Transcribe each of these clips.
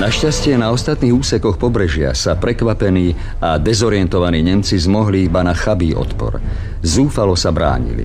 Našťastie na ostatných úsekoch pobrežia sa prekvapení a dezorientovaní Nemci zmohli iba na chabý odpor. Zúfalo sa bránili.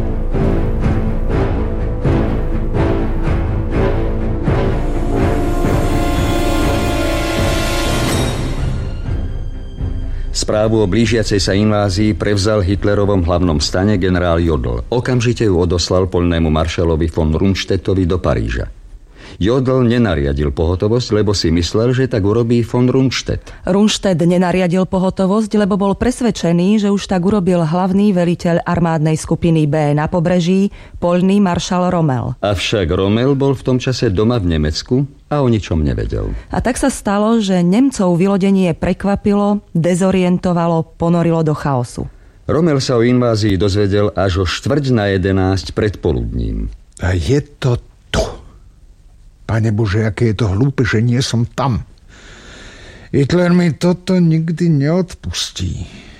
Správu o blížiacej sa invázii prevzal Hitlerovom hlavnom stane generál Jodl. Okamžite ju odoslal poľnému maršalovi von Rundstedtovi do Paríža. Jodl nenariadil pohotovosť, lebo si myslel, že tak urobí von Rundstedt. Rundstedt nenariadil pohotovosť, lebo bol presvedčený, že už tak urobil hlavný veliteľ armádnej skupiny B na pobreží, poľný maršal Rommel. Avšak Rommel bol v tom čase doma v Nemecku a o ničom nevedel. A tak sa stalo, že Nemcov vylodenie prekvapilo, dezorientovalo, ponorilo do chaosu. Rommel sa o invázii dozvedel až o 10:45 predpoludním. A je to tu. Pane Bože, aké je to hlúpe, že nie som tam. Hitler mi toto nikdy neodpustí.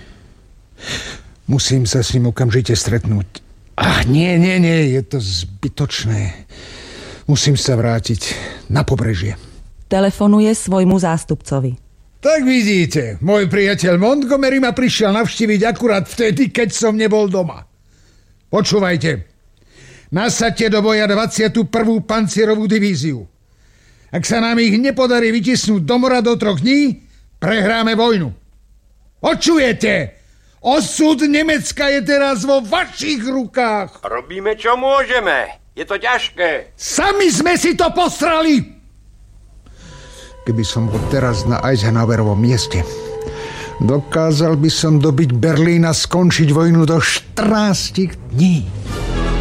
Musím sa s ním okamžite stretnúť. Nie, je to zbytočné. Musím sa vrátiť na pobrežie. Telefonuje svojmu zástupcovi. Tak vidíte, môj priateľ Montgomery ma prišiel navštíviť akurát vtedy, keď som nebol doma. Počúvajte. Nasaďte do boja 21. pancierovú divíziu. Ak sa nám ich nepodarí vytisnúť do mora do 3 dní, prehráme vojnu. Počujete? Osud Nemecka je teraz vo vašich rukách. Robíme, čo môžeme. Je to ťažké. Sami sme si to posrali! Keby som bol teraz na Eisenhowerovom mieste, dokázal by som dobiť Berlín a skončiť vojnu do 14 dní.